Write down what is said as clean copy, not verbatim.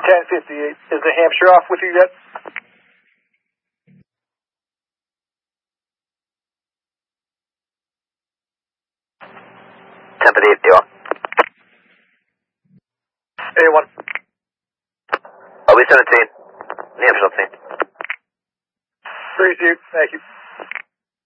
1058. Is the Hampshire off with you yet? A1. A1. OB 17. New Hampshire 17. Appreciate you. Thank you.